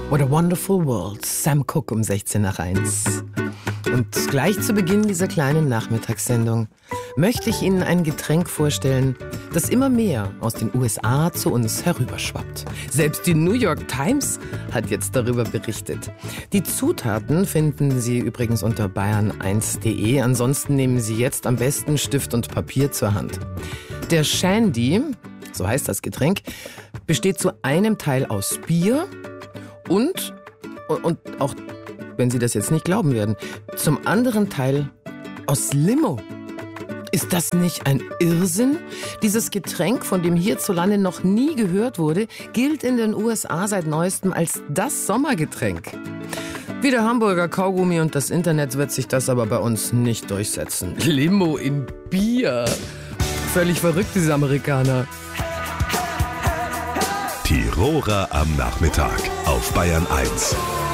What a Wonderful World, Sam Cooke um 16 nach 1. Und gleich zu Beginn dieser kleinen Nachmittagssendung möchte ich Ihnen ein Getränk vorstellen, das immer mehr aus den USA zu uns herüberschwappt. Selbst die New York Times hat jetzt darüber berichtet. Die Zutaten finden Sie übrigens unter bayern1.de. Ansonsten nehmen Sie jetzt am besten Stift und Papier zur Hand. Der Shandy, so heißt das Getränk, besteht zu einem Teil aus Bier und auch, wenn Sie das jetzt nicht glauben werden, zum anderen Teil aus Limo. Ist das nicht ein Irrsinn? Dieses Getränk, von dem hierzulande noch nie gehört wurde, gilt in den USA seit neuestem als das Sommergetränk. Wie der Hamburger Kaugummi und das Internet wird sich das aber bei uns nicht durchsetzen. Limo in Bier. Völlig verrückt, diese Amerikaner. Tiroler am Nachmittag auf Bayern 1.